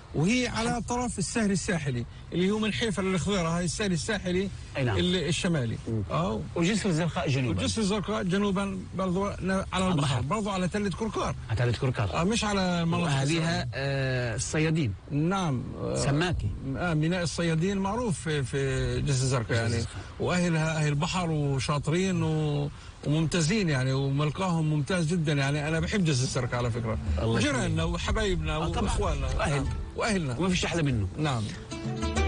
وهي على طرف السهل الساحلي اللي هو من حيفا للخضيره، هاي السهل الساحلي نعم. الشمالي. وجسر الزرقاء جنوبا. وجسر الزرقاء جنوبا برضو على البحر، برضو على تلة كركار. على تلة كركار. مش على المناطق. واهاليها الصيادين. نعم. سماكي. ميناء الصيادين معروف في جسر الزرقاء يعني، واهلها اهل بحر وشاطرين وممتازين يعني، وملقاهم ممتاز جدا يعني. انا بحب جسر الزرقاء على فكره، وجيراننا وحبايبنا واخواننا واهلنا وما فيش احلى منه. نعم.